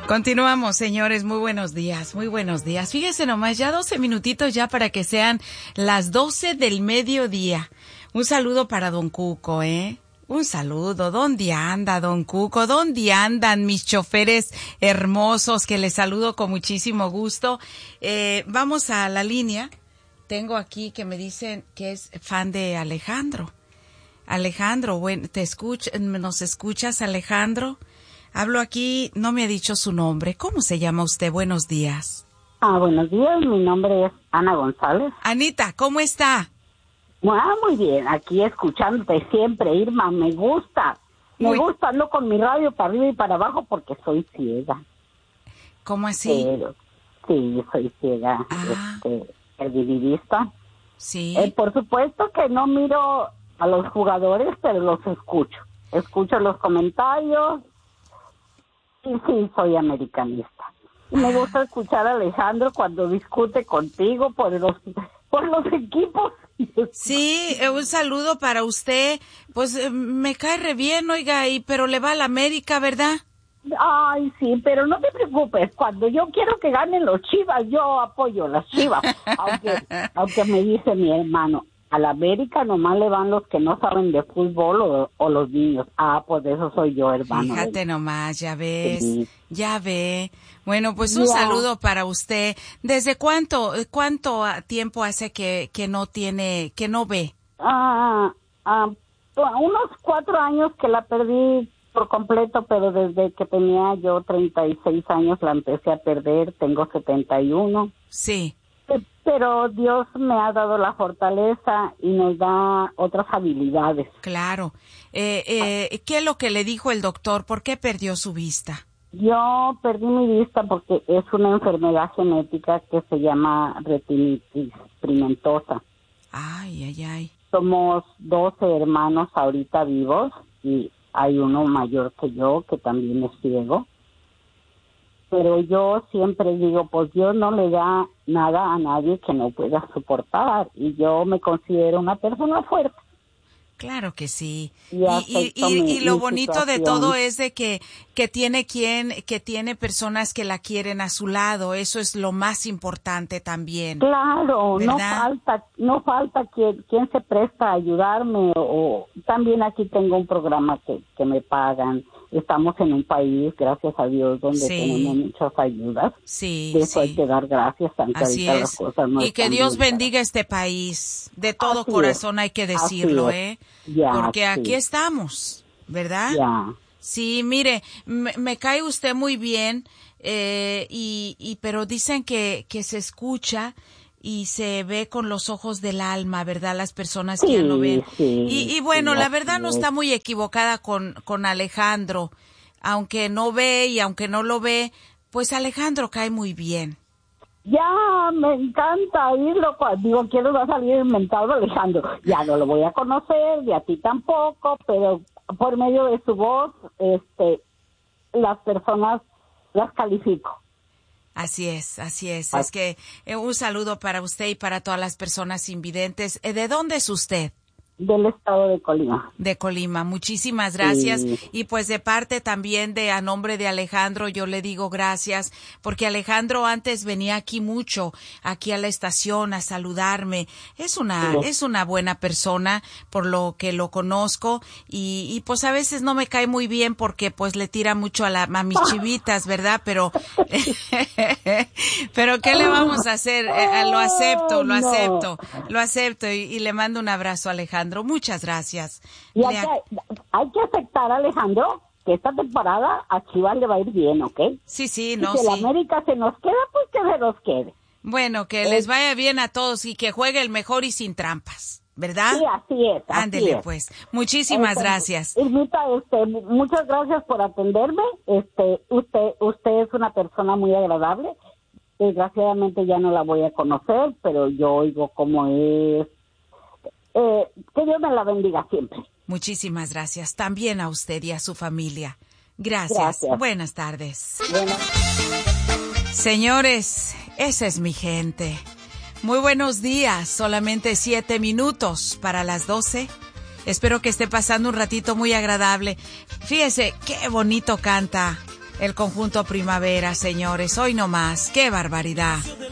Continuamos, señores. Muy buenos días, muy buenos días. Fíjese nomás, ya 12 minutitos ya para que sean las 12 del mediodía. Un saludo para don Cuco, Un saludo. ¿Dónde anda don Cuco? ¿Dónde andan mis choferes hermosos? Que les saludo con muchísimo gusto. Vamos a la línea. Tengo aquí que me dicen que es fan de Alejandro. Alejandro, bueno, ¿nos escuchas, Alejandro? Hablo aquí, no me ha dicho su nombre. ¿Cómo se llama usted? Buenos días. Buenos días, mi nombre es Ana González. Anita, ¿cómo está? Muy bien, aquí escuchándote siempre, Irma, me gusta. Me gusta, ando con mi radio para arriba y para abajo porque soy ciega. ¿Cómo así? Sí, soy ciega, perdidista. Sí. Por supuesto que no miro a los jugadores, pero los escucho. Escucho los comentarios. Y sí, soy americanista. Y me gusta escuchar a Alejandro cuando discute contigo por los equipos. Sí, un saludo para usted. Pues me cae re bien, oiga, pero le va a la América, ¿verdad? Ay, sí, pero no te preocupes. Cuando yo quiero que ganen los Chivas, yo apoyo las Chivas. aunque me dice mi hermano, a la América nomás le van los que no saben de fútbol o los niños. Pues eso soy yo, hermano. Fíjate nomás, ya ves, sí. Ya ve. Bueno, pues un saludo para usted. ¿Desde cuánto tiempo hace que no ve? Unos 4 años que la perdí por completo, pero desde que tenía yo 36 años la empecé a perder, tengo 71. Sí. Pero Dios me ha dado la fortaleza y nos da otras habilidades. Claro. ¿Qué es lo que le dijo el doctor? ¿Por qué perdió su vista? Yo perdí mi vista porque es una enfermedad genética que se llama retinitis pigmentosa. Ay. Somos 12 hermanos ahorita vivos y hay uno mayor que yo que también es ciego. Pero yo siempre digo, pues Dios no le da nada a nadie que no pueda soportar. Y yo me considero una persona fuerte. Claro que sí. Y lo bonito de todo es de que tiene personas que la quieren a su lado. Eso es lo más importante también. Claro, ¿verdad? no falta quien se presta a ayudarme. O también aquí tengo un programa que me pagan. Estamos en un país, gracias a Dios, donde tenemos muchas ayudas. Sí, de eso hay que dar gracias, aunque así ahorita es. las cosas no y que están Dios bien, bendiga este país. De todo así corazón hay que decirlo, Porque aquí sí. estamos, ¿verdad? Ya. Sí, mire, me cae usted muy bien, pero dicen que se escucha y se ve con los ojos del alma, ¿verdad? Las personas que ya no ven. Y bueno, la verdad no está muy equivocada con Alejandro. Aunque no ve y aunque no lo ve, pues Alejandro cae muy bien. Ya, me encanta oírlo. Digo, quiero va a salir inventado Alejandro. Ya no lo voy a conocer, y a ti tampoco, pero por medio de su voz, las personas las califico. Así es. Es que un saludo para usted y para todas las personas invidentes. ¿De dónde es usted? Del estado de Colima. De Colima, muchísimas gracias. Sí. Y pues de parte también a nombre de Alejandro, yo le digo gracias, porque Alejandro antes venía aquí a la estación a saludarme. Es una buena persona, por lo que lo conozco, y pues a veces no me cae muy bien porque pues le tira mucho a mis chivitas, ¿verdad? Pero ¿qué le vamos a hacer? Lo acepto y le mando un abrazo a Alejandro. Muchas gracias. Y hay que aceptar, Alejandro, que esta temporada a Chivas le va a ir bien, ¿ok? Sí, la América se nos queda, pues que se nos quede. Bueno, que les vaya bien a todos y que juegue el mejor y sin trampas, ¿verdad? Sí, así es. Ándele, pues. Muchísimas gracias. Irmita, muchas gracias por atenderme. Usted es una persona muy agradable. Desgraciadamente ya no la voy a conocer, pero yo oigo cómo es. Que Dios me la bendiga siempre. Muchísimas gracias. También a usted y a su familia. Gracias. Buenas tardes. Señores, esa es mi gente. Muy buenos días. Solamente 7 minutos para las 12. Espero que esté pasando un ratito muy agradable. Fíjese, qué bonito canta el conjunto Primavera, señores. Hoy no más. ¡Qué barbaridad!